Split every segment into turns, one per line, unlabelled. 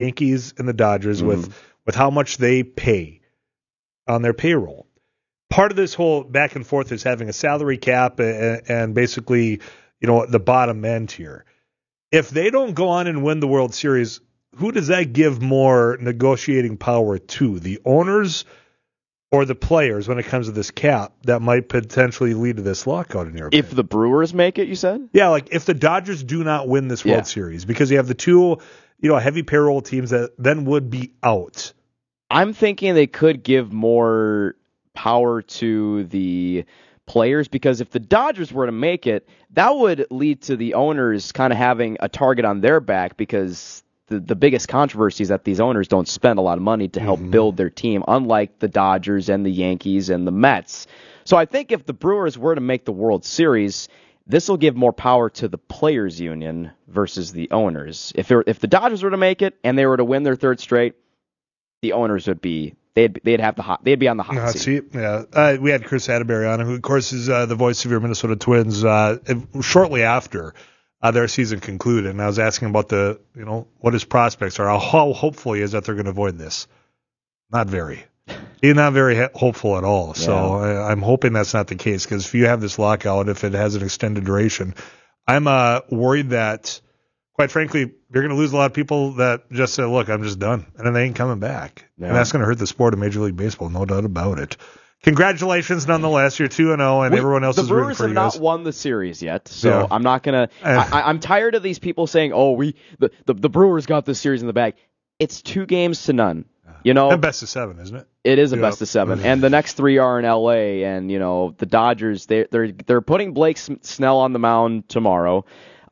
Yankees and the Dodgers with how much they pay on their payroll. Part of this whole back and forth is having a salary cap and basically, the bottom end here. If they don't go on and win the World Series, who does that give more negotiating power to? The owners or the players when it comes to this cap that might potentially lead to this lockout in your opinion?
If the Brewers make it, you said?
Yeah, like if the Dodgers do not win this World Series, because you have the two, heavy payroll teams that then would be out.
I'm thinking they could give more power to the players, because if the Dodgers were to make it, that would lead to the owners kind of having a target on their back, because the biggest controversy is that these owners don't spend a lot of money to help build their team, unlike the Dodgers and the Yankees and the Mets. So I think if the Brewers were to make the World Series, this will give more power to the players' union versus the owners. If the Dodgers were to make it and they were to win their third straight, the owners would be they'd be on the hot seat.
Yeah, we had Chris Atterbury on, who of course is the voice of your Minnesota Twins. Shortly after their season concluded, and I was asking about what his prospects are. How hopeful he is that they're going to avoid this. Not very. He's not very hopeful at all. So I'm hoping that's not the case, because if you have this lockout, if it has an extended duration, I'm worried that, quite frankly, you're going to lose a lot of people that just say, look, I'm just done, and then they ain't coming back. Yeah. And that's going to hurt the sport of Major League Baseball, no doubt about it. Congratulations, nonetheless. You're 2-0, and everyone else is rooting for you.
The Brewers have not won the series yet, so I'm not going to I'm tired of these people saying, the Brewers got this series in the bag. It's 2-0.
And best of 7, isn't it?
It is a best of 7, and the next 3 are in L.A. And the Dodgers, they're putting Blake Snell on the mound tomorrow,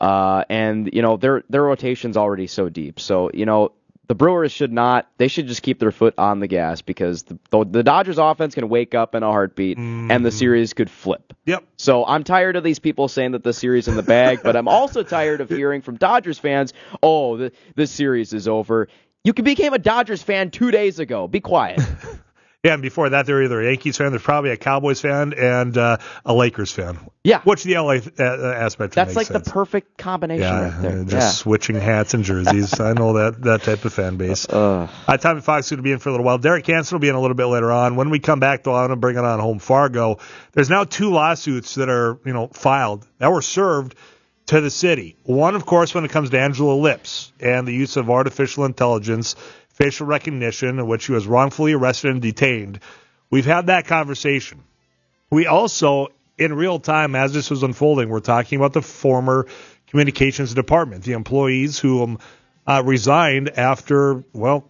and their rotation's already so deep. So the Brewers should just keep their foot on the gas, because the Dodgers offense can wake up in a heartbeat and the series could flip.
Yep.
So I'm tired of these people saying that the series in the bag, but I'm also tired of hearing from Dodgers fans, this series is over. You became a Dodgers fan 2 days ago. Be quiet.
Yeah, and before that, they're either a Yankees fan, there's probably a Cowboys fan, and a Lakers fan.
Yeah.
Which the LA aspect
That's like
sense.
The perfect combination right there.
Just switching hats and jerseys. I know that type of fan base. Tommy Fox is going to be in for a little while. Derek Hansen will be in a little bit later on. When we come back, though, I want to bring it on home Fargo. There's now 2 lawsuits that are filed, that were served to the city. One, of course, when it comes to Angela Lips and the use of artificial intelligence, facial recognition, in which she was wrongfully arrested and detained. We've had that conversation. We also, in real time, as this was unfolding, we're talking about the former communications department, the employees who resigned after,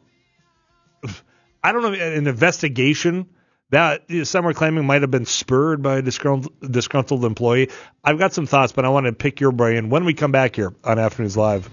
I don't know, an investigation that some are claiming might have been spurred by a disgruntled employee. I've got some thoughts, but I want to pick your brain when we come back here on Afternoons Live.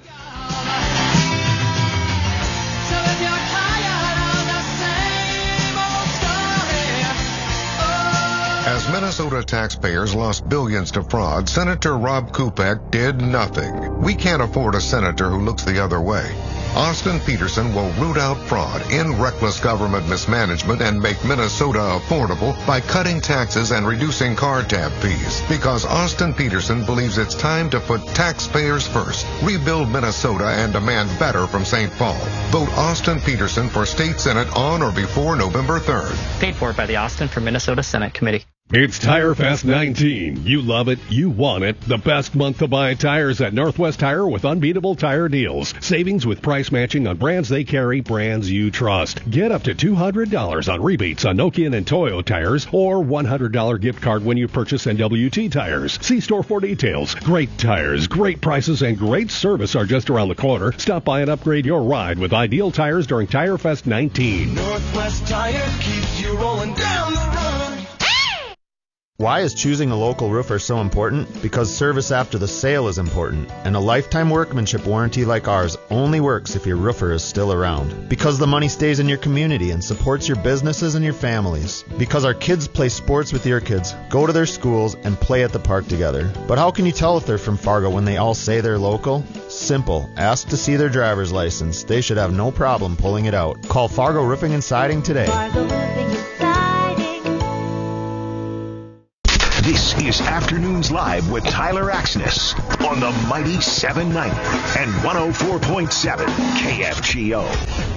As Minnesota taxpayers lost billions to fraud, Senator Rob Kupek did nothing. We can't afford a senator who looks the other way. Austin Peterson will root out fraud, end reckless government mismanagement, and make Minnesota affordable by cutting taxes and reducing car tab fees. Because Austin Peterson believes it's time to put taxpayers first, rebuild Minnesota, and demand better from St. Paul. Vote Austin Peterson for State Senate on or before November 3rd.
Paid for by the Austin for Minnesota Senate Committee.
It's Tire Fest 19. You love it. You want it. The best month to buy tires at Northwest Tire with unbeatable tire deals. Savings with price matching on brands they carry, brands you trust. Get up to $200 on rebates on Nokian and Toyo tires, or $100 gift card when you purchase NWT tires. See store for details. Great tires, great prices, and great service are just around the corner. Stop by and upgrade your ride with Ideal Tires during Tire Fest 19.
Northwest Tire keeps you rolling down the road.
Why is choosing a local roofer so important? Because service after the sale is important, and a lifetime workmanship warranty like ours only works if your roofer is still around. Because the money stays in your community and supports your businesses and your families. Because our kids play sports with your kids, go to their schools, and play at the park together. But how can you tell if they're from Fargo when they all say they're local? Simple. Ask to see their driver's license. They should have no problem pulling it out. Call Fargo Roofing and Siding today.
Fargo Roofing and Siding.
This
This is Afternoons Live with Tyler Axness on the mighty 790 and 104.7 KFGO.